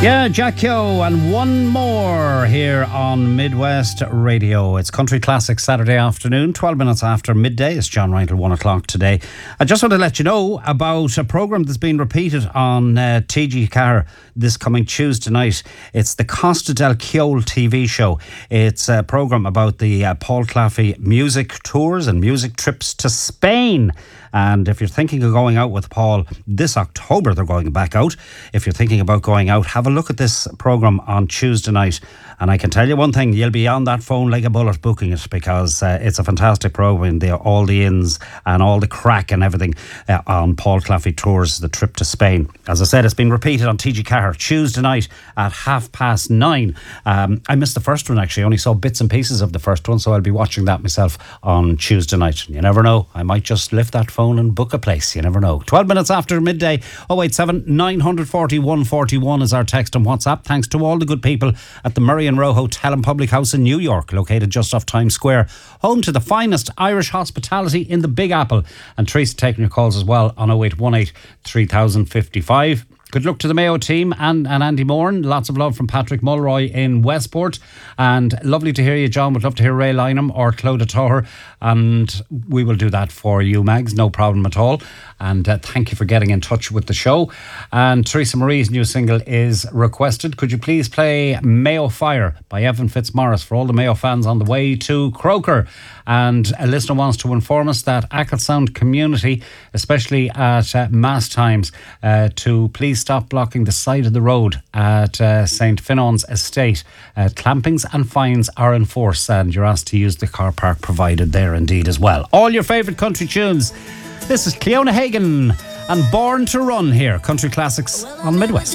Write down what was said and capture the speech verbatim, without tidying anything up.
Yeah, Jack Yo, and one more here on Midwest Radio. It's Country Classics Saturday afternoon, twelve minutes after midday. It's John Reintel, one o'clock today. I just want to let you know about a programme that's been repeated on uh, T G Car this coming Tuesday night. It's the Costa del Ciol T V show. It's a programme about the uh, Paul Claffey music tours and music trips to Spain. And if you're thinking of going out with Paul this October, they're going back out. If you're thinking about going out, have a look at this programme on Tuesday night. And I can tell you one thing, you'll be on that phone like a bullet booking it, because uh, it's a fantastic programme. They all the ins and all the crack and everything uh, on Paul Claffey Tours, the trip to Spain. As I said, it's been repeated on T G Car Tuesday night at half past nine. Um, I missed the first one, actually. I only saw bits and pieces of the first one, so I'll be watching that myself on Tuesday night. You never know, I might just lift that phone and book a place. You never know. twelve minutes after midday. oh eight seven, nine four oh, one four one is our text and WhatsApp. Thanks to all the good people at the Murray and Row Hotel and Public House in New York, located just off Times Square, home to the finest Irish hospitality in the Big Apple. And Teresa taking your calls as well on oh eight one eight, three thousand fifty-five. Good luck to the Mayo team and, and Andy Moran. Lots of love from Patrick Mulroy in Westport. And lovely to hear you, John. Would love to hear Ray Lynham or Clodagh Toher. And we will do that for you, Mags. No problem at all. And uh, thank you for getting in touch with the show. And Teresa Marie's new single is requested. Could you please play Mayo Fire by Evan Fitzmaurice for all the Mayo fans on the way to Croker? And a listener wants to inform us that Acklesound community, especially at uh, mass times, uh, to please stop blocking the side of the road at uh, Saint Finon's estate. Uh, clampings and fines are enforced, and you're asked to use the car park provided there indeed as well. All your favourite country tunes. This is Cleona Hagan and Born to Run here, Country Classics on Midwest.